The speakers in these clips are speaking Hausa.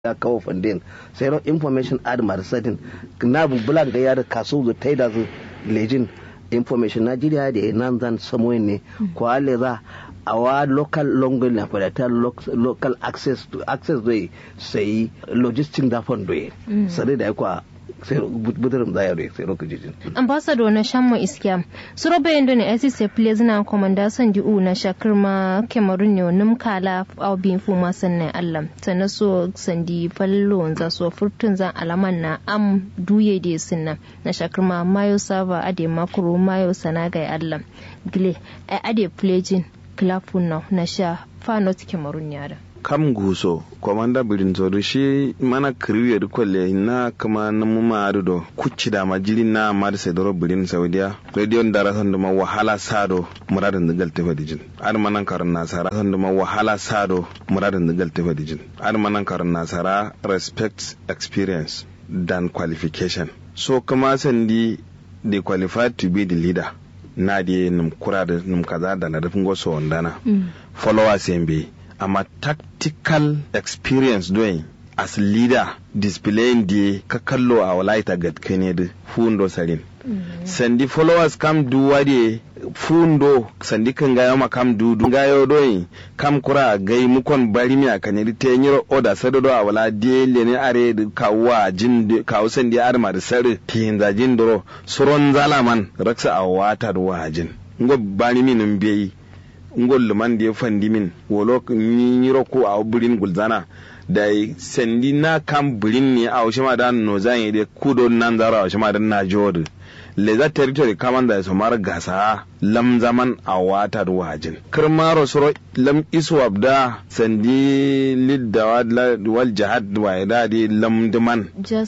ya kawo fundin sai ro information ad marsadin na bulan ga yar kaso zu taida zu lejin information Nigeria da nan zan samoyin ne ko alle za our local language na fadata local access do sai logistic da fondo sai da kwa sai budurum da yare sai lokacin ambassador na shammo iskiya suro bayan da ne SSA plays na commander Sandiu na shakirma Cameroon ne num kala au bin fu ma sannan Allah tanaso sandi fallo za so furtun zan alaman na am duye de sinna na shakirma mayo sava ade makuru mayo sanaga Allah gile ade pledging klafuna na sha fa not Cameroon yara kam guso komanda birin zodo shi mana kriwe da kwalle na kama na muma do kucci da majili na mar sai doro birin saudiya radio da san da wahala sado muradin da galte fadijin ar manan karan nasara san da wahala sado muradin da galte fadijin ar manan karan nasara respect experience than qualification so kama sandi they qualified to be the leader na die num kura da num kaza da na rufin goso wandana followers yambe amma tactical experience doing as leader displaying the kakallo a walaita gatkane da fundo sarin sandi followers kam duwade fundo sandi kan gayo makam dudu gayo doing kam kura gai mukon bari mi akane ri tenyiro oda sadodo a wala de lene are kawwa jin kawo sandi arma da sare tinza jin doro suron zalaman raksa a wata da wajin ngo bani min mbeyi ngol luman da ya fandi min wolo nyiro ko a burin gulzana da sandi na kan burin ne a wasu ma da no zan yi da kudo nan zara a wasu ma da na jodu leza territory kaman da su mara gasa lam zaman a wata da wajin kirmaro suro lam iswab da sandi lidda wal jihad wa da di lam duman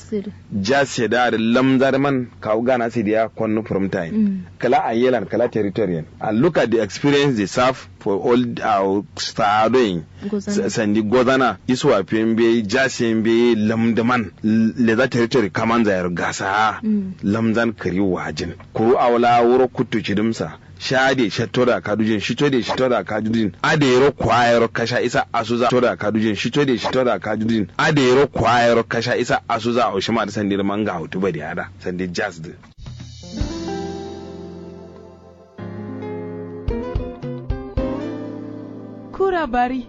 jasir da lam zarman kawo gana sai da konnu from time kala ayelan kala territorial and look at the experience they serve for all our stadoing sandi gozana iswa pembe jasembe lam duman leza territory kaman da gasa lam zan kari wajin kuru awla wuro kutu chidumsa shade shatora kadujin shitode shitora kadujin adero kwayero kasha isa asuza tora kadujin shitode shitora kadujin adero kwayero kasha isa asuza o shima da sandir manga hutu bari hada sandir jazz din kura bari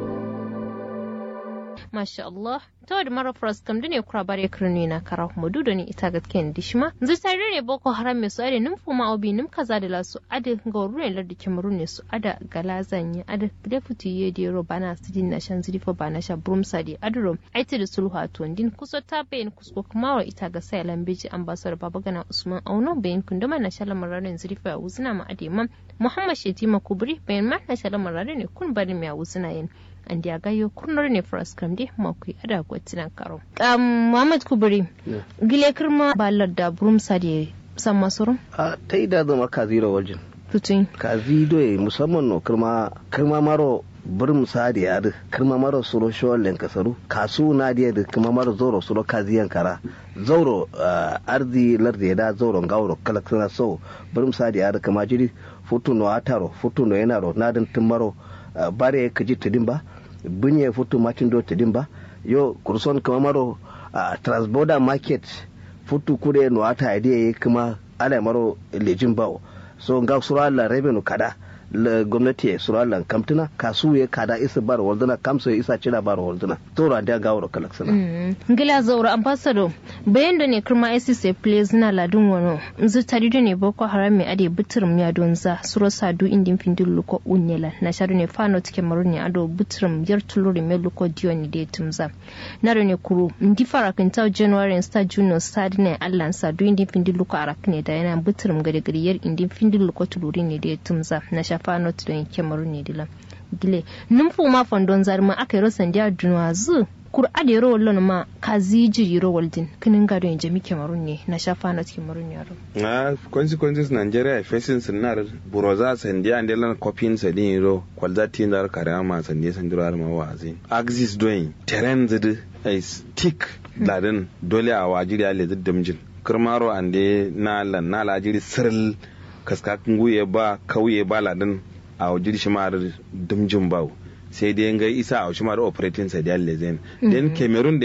Masha Allah, ta wadda mara faras kam da ne kura bare kirni na kara mudu da ne ita gatken dishma. Zai tare ne Boko Haram mai su ade numfu ma obi num kaza da lasu ade ga wurin lar da Cameroon ne su ada galazan ya ade deputy ye de ro bana sidin na shan zidi fo bana sha brumsa di adro aiti da sulhu a tondin kuso ta bayin kusko kuma wa ita ga sai lambeji ambassador Babagana Usman Auno bayin kunduma na shala mararin zidi fa uzina ma ade mam Muhammad Shetima Kubri bayin ma na shala mararin ne kun bari mai uzina yin an da gayo kurnar ne faras kam dai makui ada gwatinan karo Muhammad Kubri gile kirma balar da brumsa da san masuru a ta yi da zama kaziro wajen tutun kazido musamman no kirma maro brumsa da yadu kirma maro suro shawallen kasaru kasu na da kirma maro zoro suro kaziyan kara zauro arzi lardi da zauro gauro kalaksana so brumsa da yadu kama jiri futuno ataro futuno yanaro nadin timaro bare kaji tudin ba bunye futu macin do tudin ba yo kurson kama maro transborder market futu kude no ata idea kuma ala maro lejin bawo so ga surala revenue kada gwamnati surala kamtuna kasu ya kada isa bar walduna kamso ya isa cira bar walduna tora da gawro kalaksana ngila zauro ambassador bayan da ne kuma SSA plays na ladun wano zu tari da ne Boko Haram mai ade butrum ya donza suro sadu indin findin luko unyela na sharu ne fano tike maruni ado butrum yar tuluri me luko dioni de tumza na ne kuru ndi farakinta January star June star ne Allah sadu indin findin luko arakne da yana butrum gade gade yar indin findin luko tuluri ne de tumza na shafa not don Cameroon ne dilan gile numfu ma fondon zarma aka yi rosan dia dunwa zu kur'a da yaro wallon ma kazi jiri ro waldin kinin gado yin jami Cameroon ne na shafa not Cameroon yaro consequences Nigeria facing sinar buroza sandia and lan copying sadin ro kwalza tin dar karama sandia sandirar ma wazi axis doing terrain zid is thick ladan dole a wajiri ale ziddamjin kirmaro ande na lan na lajiri sirl kaskakin guye ba kauye ba ladan a wajiri shi ma damjin bawo sai dai ga isa a shi ma da operating sa da lezen den Cameroon